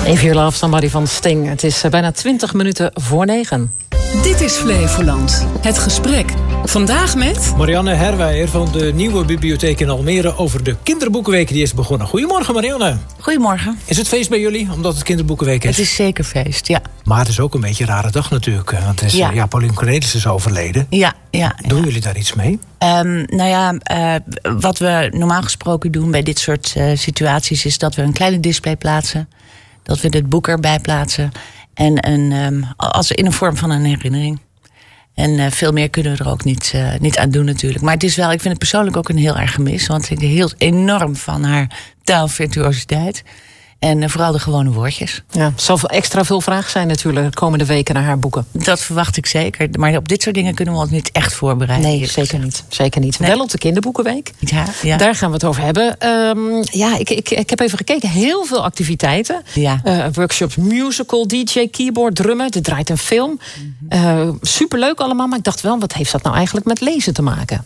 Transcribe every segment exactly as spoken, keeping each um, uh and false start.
If You Love Somebody van Sting. Het is bijna twintig minuten voor negen. Dit is Flevoland. Het gesprek. Vandaag met Marianne Herwijer van de Nieuwe Bibliotheek in Almere over de Kinderboekenweek die is begonnen. Goedemorgen Marianne. Goedemorgen. Is het feest bij jullie, omdat het Kinderboekenweek is? Het is zeker feest, ja. Maar het is ook een beetje een rare dag natuurlijk. Want het is, ja. Ja, Pauline Cornelis is overleden. Ja, ja. Doen ja. jullie daar iets mee? Um, nou ja, uh, wat we normaal gesproken doen bij dit soort uh, situaties is dat we een kleine display plaatsen. Dat we het boek erbij plaatsen. En een, um, als in een vorm van een herinnering. En uh, veel meer kunnen we er ook niet, uh, niet aan doen natuurlijk. Maar het is wel, ik vind het persoonlijk ook een heel erg gemis. Want ik hield enorm van haar taalvirtuositeit. En uh, vooral de gewone woordjes. Ja, er zal extra veel vraag zijn natuurlijk de komende weken naar haar boeken. Dat verwacht ik zeker. Maar op dit soort dingen kunnen we ons niet echt voorbereiden. Nee, zeker niet. Zeker niet. Nee. Wel op de Kinderboekenweek. Ja, ja. Daar gaan we het over hebben. Um, ja, ik, ik, ik heb even gekeken. Heel veel activiteiten. Ja. Uh, workshops, musical, D J, keyboard, drummen. Er draait een film. Uh, superleuk allemaal. Maar ik dacht wel, wat heeft dat nou eigenlijk met lezen te maken?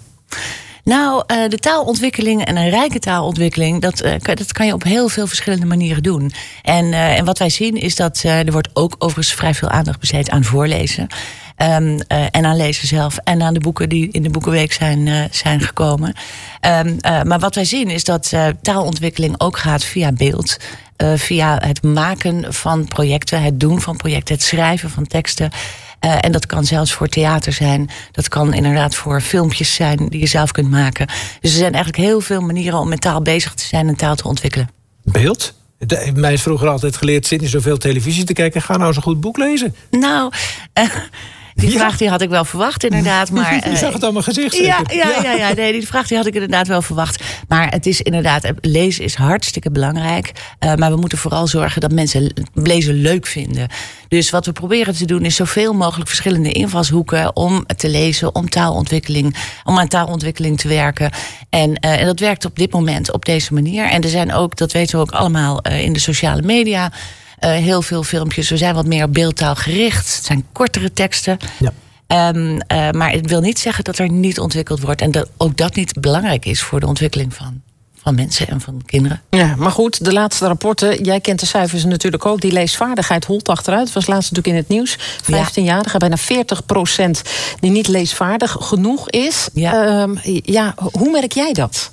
Nou, uh, de taalontwikkeling en een rijke taalontwikkeling, dat, uh, dat kan je op heel veel verschillende manieren doen. En, uh, en wat wij zien is dat uh, er wordt ook overigens vrij veel aandacht besteed aan voorlezen. Um, uh, en aan lezen zelf. En aan de boeken die in de Boekenweek zijn, uh, zijn gekomen. Um, uh, maar wat wij zien is dat uh, taalontwikkeling ook gaat via beeld. Uh, via het maken van projecten, het doen van projecten, het schrijven van teksten. Uh, en dat kan zelfs voor theater zijn. Dat kan inderdaad voor filmpjes zijn die je zelf kunt maken. Dus er zijn eigenlijk heel veel manieren om met taal bezig te zijn en taal te ontwikkelen. Beeld? De, mij is vroeger altijd geleerd, zit niet zoveel televisie te kijken. Ga nou eens een goed boek lezen. Nou, uh, die ja. vraag die had ik wel verwacht inderdaad. Maar, je zag het aan mijn gezicht. Ja, ja, ja, ja, nee, die vraag die had ik inderdaad wel verwacht. Maar het is inderdaad, lezen is hartstikke belangrijk. Uh, maar we moeten vooral zorgen dat mensen lezen leuk vinden. Dus wat we proberen te doen is zoveel mogelijk verschillende invalshoeken om te lezen, om taalontwikkeling, om aan taalontwikkeling te werken. En, uh, en dat werkt op dit moment op deze manier. En er zijn ook, dat weten we ook allemaal uh, in de sociale media, Uh, heel veel filmpjes. We zijn wat meer op beeldtaal gericht. Het zijn kortere teksten. Ja. Um, uh, maar het wil niet zeggen dat er niet ontwikkeld wordt. En dat ook dat niet belangrijk is voor de ontwikkeling van, van mensen en van kinderen. Ja, maar goed, de laatste rapporten. Jij kent de cijfers natuurlijk ook. Die leesvaardigheid holt achteruit. Dat was laatst natuurlijk in het nieuws. vijftienjarigen, ja. Bijna veertig procent die niet leesvaardig genoeg is. Ja. Um, ja, hoe merk jij dat?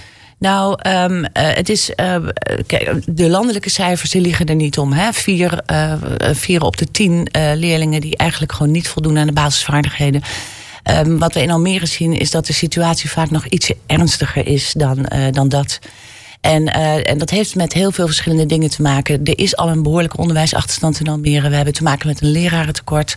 Nou, um, uh, het is, uh, kijk, de landelijke cijfers die liggen er niet om. Hè? Vier, uh, vier op de tien uh, leerlingen die eigenlijk gewoon niet voldoen aan de basisvaardigheden. Um, wat we in Almere zien is dat de situatie vaak nog iets ernstiger is dan, uh, dan dat. En, uh, en dat heeft met heel veel verschillende dingen te maken. Er is al een behoorlijke onderwijsachterstand in Almere. We hebben te maken met een lerarentekort.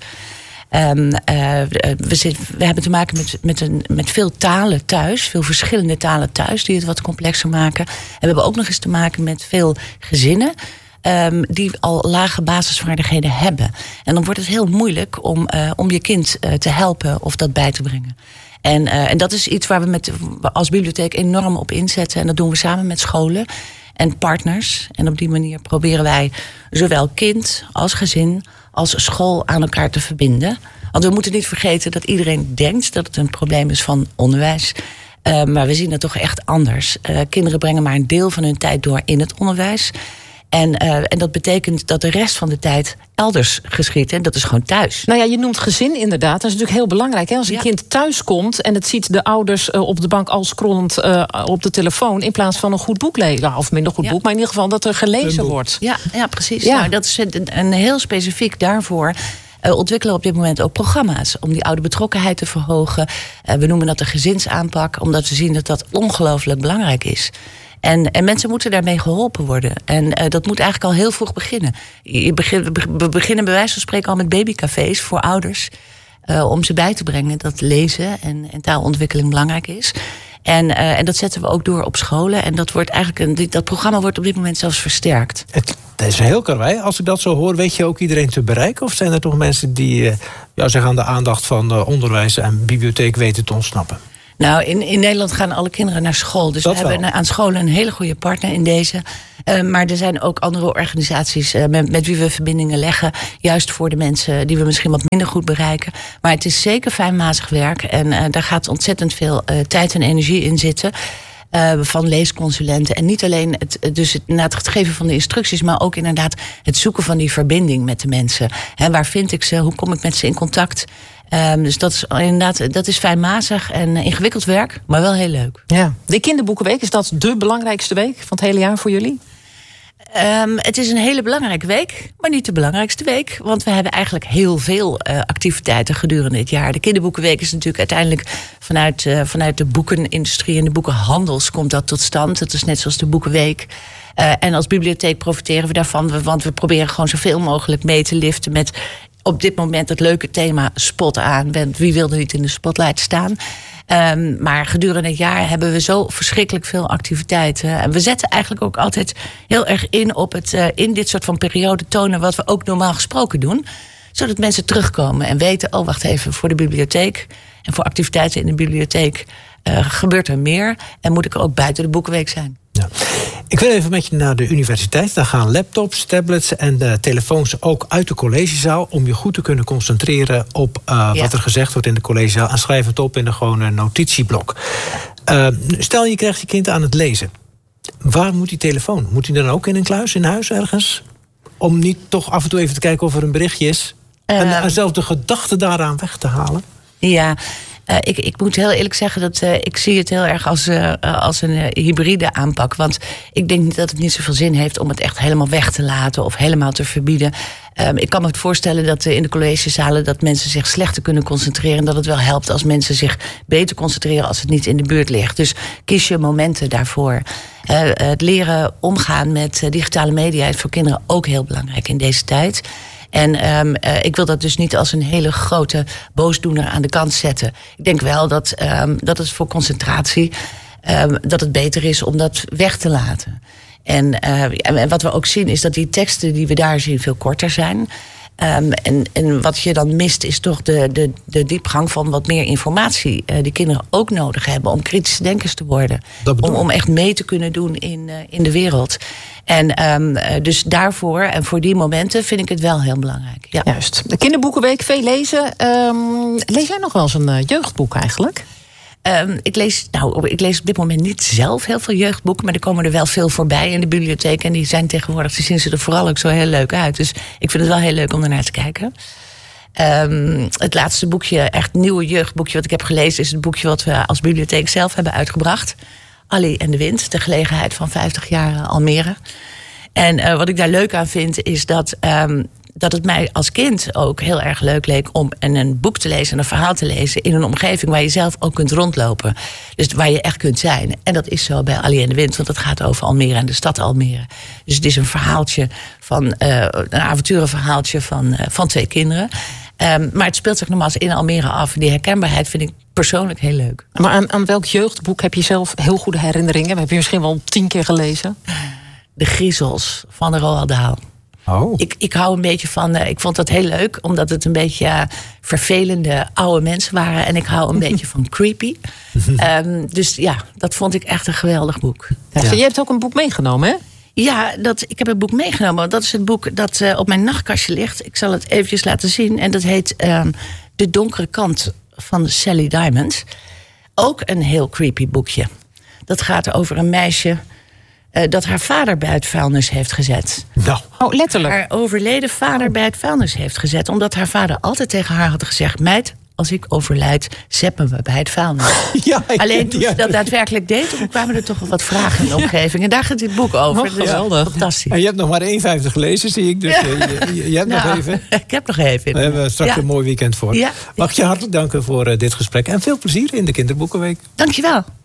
Um, uh, we, zit, we hebben te maken met, met, een, met veel talen thuis. Veel verschillende talen thuis die het wat complexer maken. En we hebben ook nog eens te maken met veel gezinnen Um, die al lage basisvaardigheden hebben. En dan wordt het heel moeilijk om, uh, om je kind uh, te helpen of dat bij te brengen. En, uh, en dat is iets waar we met, als bibliotheek enorm op inzetten. En dat doen we samen met scholen en partners. En op die manier proberen wij zowel kind als gezin als school aan elkaar te verbinden. Want we moeten niet vergeten dat iedereen denkt dat het een probleem is van onderwijs. Uh, maar we zien het toch echt anders. Uh, kinderen brengen maar een deel van hun tijd door in het onderwijs. En, uh, en dat betekent dat de rest van de tijd elders geschiet. En dat is gewoon thuis. Nou ja, je noemt gezin inderdaad. Dat is natuurlijk heel belangrijk. Hè? Als een ja. kind thuis komt en het ziet de ouders uh, op de bank al scrollend uh, op de telefoon, in plaats van een goed boek lezen. Of minder goed ja. boek, maar in ieder geval dat er gelezen wordt. Ja, ja precies. Ja. Nou, dat is een, een heel specifiek daarvoor. Uh, ontwikkelen op dit moment ook programma's om die oude betrokkenheid te verhogen. Uh, we noemen dat de gezinsaanpak, omdat we zien dat dat ongelooflijk belangrijk is. En, en mensen moeten daarmee geholpen worden. En uh, dat moet eigenlijk al heel vroeg beginnen. Je begin, we beginnen bij wijze van spreken al met babycafés voor ouders. Uh, om ze bij te brengen dat lezen en, en taalontwikkeling belangrijk is. En, uh, en dat zetten we ook door op scholen. En dat, wordt eigenlijk een, dat programma wordt op dit moment zelfs versterkt. Het, het is heel karwei. Als ik dat zo hoor, weet je ook iedereen te bereiken? Of zijn er toch mensen die uh, jou zich aan de aandacht van uh, onderwijs en bibliotheek weten te ontsnappen? Nou, in, in Nederland gaan alle kinderen naar school. Dus dat we hebben aan scholen een hele goede partner in deze. Uh, maar er zijn ook andere organisaties uh, met, met wie we verbindingen leggen. Juist voor de mensen die we misschien wat minder goed bereiken. Maar het is zeker fijnmazig werk. En uh, daar gaat ontzettend veel uh, tijd en energie in zitten. Uh, van leesconsulenten. En niet alleen het, dus het, het geven van de instructies, maar ook inderdaad het zoeken van die verbinding met de mensen. He, waar vind ik ze? Hoe kom ik met ze in contact? Um, dus dat is inderdaad, dat is fijnmazig en ingewikkeld werk, maar wel heel leuk. Ja. De Kinderboekenweek, is dat de belangrijkste week van het hele jaar voor jullie? Um, het is een hele belangrijke week, maar niet de belangrijkste week. Want we hebben eigenlijk heel veel uh, activiteiten gedurende het jaar. De Kinderboekenweek is natuurlijk uiteindelijk vanuit, uh, vanuit de boekenindustrie en de boekenhandels komt dat tot stand. Het is net zoals de Boekenweek. Uh, en als bibliotheek profiteren we daarvan, want we proberen gewoon zoveel mogelijk mee te liften met op dit moment het leuke thema spot aan. Wie wil er niet in de spotlight staan? Um, maar gedurende het jaar hebben we zo verschrikkelijk veel activiteiten. En we zetten eigenlijk ook altijd heel erg in op het uh, in dit soort van periode tonen wat we ook normaal gesproken doen. Zodat mensen terugkomen en weten, oh wacht even, voor de bibliotheek en voor activiteiten in de bibliotheek uh, gebeurt er meer. En moet ik er ook buiten de Boekenweek zijn. Ja. Ik wil even met je naar de universiteit. Daar gaan laptops, tablets en uh, telefoons ook uit de collegezaal om je goed te kunnen concentreren op uh, ja. wat er gezegd wordt in de collegezaal. En schrijf het op in een gewone notitieblok. Uh, stel je krijgt je kind aan het lezen. Waar moet die telefoon? Moet hij dan ook in een kluis in huis ergens? Om niet toch af en toe even te kijken of er een berichtje is. Uh, en, en zelf de gedachte daaraan weg te halen. Ja. Uh, ik, ik moet heel eerlijk zeggen dat uh, ik zie het heel erg als, uh, als een uh, hybride aanpak. Want ik denk niet dat het niet zoveel zin heeft om het echt helemaal weg te laten of helemaal te verbieden. Um, ik kan me voorstellen dat uh, in de collegezalen dat mensen zich slechter kunnen concentreren. En dat het wel helpt als mensen zich beter concentreren als het niet in de buurt ligt. Dus kies je momenten daarvoor. Uh, het leren omgaan met uh, digitale media is voor kinderen ook heel belangrijk in deze tijd. En um, uh, ik wil dat dus niet als een hele grote boosdoener aan de kant zetten. Ik denk wel dat, um, dat het voor concentratie um, dat het beter is om dat weg te laten. En, uh, en wat we ook zien is dat die teksten die we daar zien veel korter zijn. Um, en, en wat je dan mist is toch de, de, de diepgang van wat meer informatie uh, die kinderen ook nodig hebben om kritische denkers te worden. Om, om echt mee te kunnen doen in, uh, in de wereld. En um, dus daarvoor en voor die momenten vind ik het wel heel belangrijk. Ja. Juist. De Kinderboekenweek, veel lezen. Um, lees jij nog wel eens een uh, jeugdboek eigenlijk? Um, ik, lees, nou, ik lees op dit moment niet zelf heel veel jeugdboeken, maar er komen er wel veel voorbij in de bibliotheek. En die zijn tegenwoordig, die zien ze er vooral ook zo heel leuk uit. Dus ik vind het wel heel leuk om ernaar te kijken. Um, het laatste boekje, echt nieuwe jeugdboekje wat ik heb gelezen, is het boekje wat we als bibliotheek zelf hebben uitgebracht. Ali en de Wind, de gelegenheid van vijftig jaar Almere. En uh, wat ik daar leuk aan vind, is dat, um, dat het mij als kind ook heel erg leuk leek om een boek te lezen en een verhaal te lezen in een omgeving waar je zelf ook kunt rondlopen. Dus waar je echt kunt zijn. En dat is zo bij Ali en de Wind, want het gaat over Almere en de stad Almere. Dus het is een verhaaltje van, uh, een avonturenverhaaltje van, uh, van twee kinderen. Um, maar het speelt zich nogmaals in Almere af. Die herkenbaarheid vind ik persoonlijk heel leuk. Maar aan, aan welk jeugdboek heb je zelf heel goede herinneringen? Heb je misschien wel tien keer gelezen? De Griezels van de Roald Dahl. Oh. Ik, ik hou een beetje van, uh, ik vond dat heel leuk, omdat het een beetje uh, vervelende oude mensen waren. En ik hou een beetje van creepy. Um, dus ja, dat vond ik echt een geweldig boek. Ja. Ja. Je hebt ook een boek meegenomen, hè? Ja, dat, ik heb een boek meegenomen. Dat is het boek dat uh, op mijn nachtkastje ligt. Ik zal het eventjes laten zien. En dat heet uh, De Donkere Kant van Sally Diamond. Ook een heel creepy boekje. Dat gaat over een meisje uh, dat haar vader bij het vuilnis heeft gezet. Nou. Oh, letterlijk. Haar overleden vader bij het vuilnis heeft gezet. Omdat haar vader altijd tegen haar had gezegd: meid, als ik overlijd, zeppen we bij het vuilnis. Ja, Alleen toen ze dat daadwerkelijk deed, toen kwamen er toch wel wat vragen in de omgeving. En daar gaat dit boek over. Oh, geweldig. Fantastisch. En je hebt nog maar één vijftig gelezen, zie ik. Dus ja. je, je, je hebt nou, nog even. Ik heb nog even. We hebben straks ja. een mooi weekend voor. Ja. Mag ik je hartelijk danken voor uh, dit gesprek. En veel plezier in de Kinderboekenweek. Dankjewel.